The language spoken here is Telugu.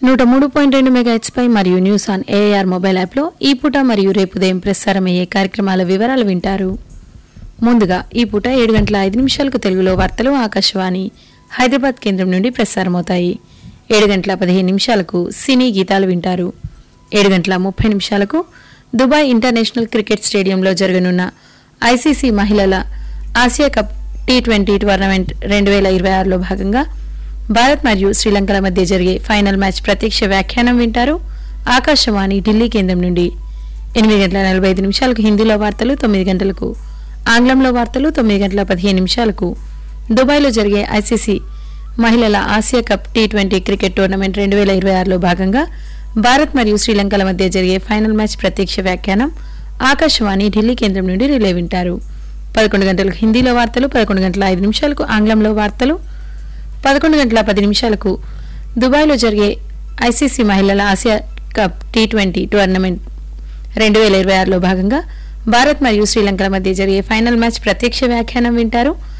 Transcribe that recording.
103.2 మెగాహెర్ట్జ్ పై మరియు న్యూస్ ఆన్ ఏఆర్ మొబైల్ యాప్లో ఈ పూట మరియు రేపు ఉదయం ప్రసారమయ్యే కార్యక్రమాల వివరాలు వింటారు. ముందుగా ఈ పూట 7:05 తెలుగులో వార్తలు ఆకాశవాణి హైదరాబాద్ కేంద్రం నుండి ప్రసారమవుతాయి. 7:15 సినీ గీతాలు వింటారు. 7:30 దుబాయ్ ఇంటర్నేషనల్ క్రికెట్ స్టేడియంలో జరగనున్న ఐసీసీ మహిళల ఆసియా కప్ టీ20 టోర్నమెంట్ 2026లో భాగంగా భారత్ మరియు శ్రీలంకల మధ్య జరిగే ఫైనల్ మ్యాచ్ ప్రత్యక్ష వ్యాఖ్యానం వింటారు. ఆకాశవాణి ఢిల్లీ కేంద్రం నుండి 8:45 హిందీలో వార్తలు, 9 గంటలకు ఆంగ్లంలో వార్తలు, 9:15 దుబాయ్లో జరిగే ఐసీసీ మహిళల Asia cup T20 cricket tournament 2026లో భాగంగా భారత్ మరియు శ్రీలంకల మధ్య జరిగే ఫైనల్ మ్యాచ్ ప్రత్యక్ష వ్యాఖ్యానం ఆకాశవాణి ఢిల్లీ కేంద్రం నుండి రిలే వింటారు. 11 గంటలకు హిందీలో వార్తలు, 11:05 ఆంగ్లంలో వార్తలు, 11:10 దుబాయ్లో జరిగే ఐసీసీ మహిళల ఆసియా కప్ టీ20 టోర్నమెంట్ 2026లో భాగంగా భారత్ మరియు శ్రీలంకల మధ్య జరిగే ఫైనల్ మ్యాచ్ ప్రత్యక్ష వ్యాఖ్యానం వింటారు.